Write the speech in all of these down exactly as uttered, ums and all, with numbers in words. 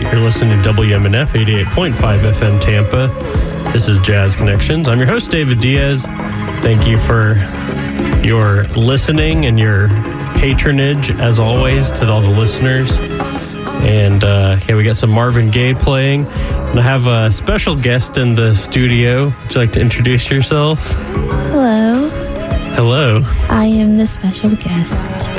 You're listening to W M N F eighty-eight point five F M Tampa. This is Jazz Connections. I'm your host, David Diaz. Thank you for your listening and your patronage, as always, to all the listeners. And uh, yeah, we got some Marvin Gaye playing. And I have a special guest in the studio. Would you like to introduce yourself? Hello. Hello. I am the special guest.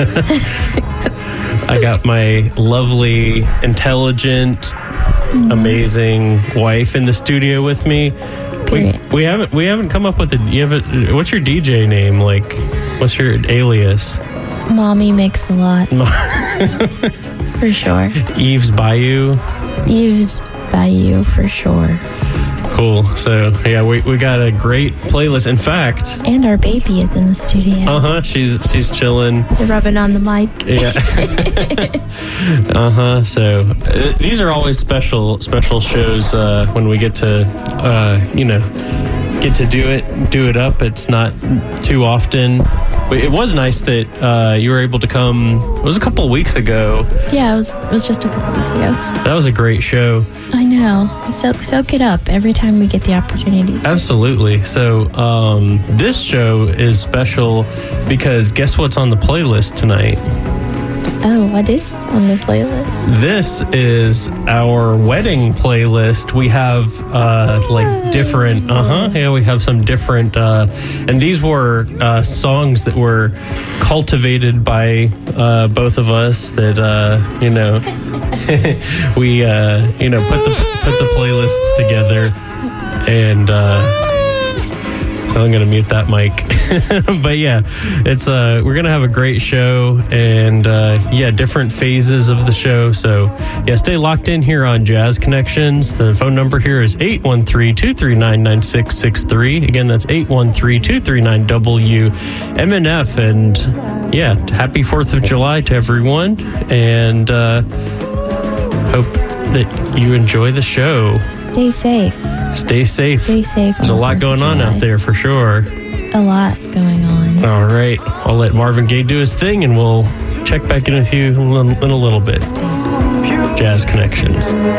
I got my lovely, intelligent, mm. amazing wife in the studio with me. We, we haven't we haven't come up with a. You have a, what's your D J name? Like, what's your alias? Mommy Mix a Lot. For sure. Eve's Bayou. Eve's Bayou for sure. Cool. So yeah, we we got a great playlist. In fact, and our baby is in the studio. Uh huh. She's she's chilling. They're rubbing on the mic. Yeah. uh huh. So uh, these are always special special shows uh, when we get to uh, you know get to do it do it up. It's not too often. It was nice that uh, you were able to come. It was a couple of weeks ago. Yeah, it was. It was just a couple of weeks ago. That was a great show. I know. We soak soak it up every time we get the opportunity. Absolutely. So um, this show is special because guess what's on the playlist tonight? Oh, what is on the playlist? This is our wedding playlist. We have uh, like different, uh huh, yeah, we have some different, uh, and these were uh, songs that were cultivated by uh, both of us. That uh, you know, we uh, you know put the put the playlists together, and. Uh, I'm going to mute that mic. But yeah, it's uh, we're going to have a great show and uh, yeah, different phases of the show. So yeah, stay locked in here on Jazz Connections. The phone number here is eight one three, two three nine, nine six six three. Again, that's eight one three, two three nine, W M N F. And yeah, happy fourth of July to everyone. And uh, hope that you enjoy the show. Stay safe. Stay safe. Stay safe. There's a lot going on out there for sure. A lot going on. All right. I'll let Marvin Gaye do his thing and we'll check back in with you in a little bit. Jazz Connections.